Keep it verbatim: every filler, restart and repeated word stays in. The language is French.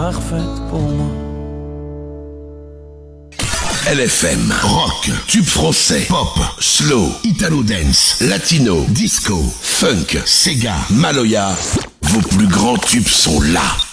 parfaite pour moi. L F M, rock, tube français, pop, slow, italo dance, latino, disco, funk, Sega, Maloya. Vos plus grands tubes sont là.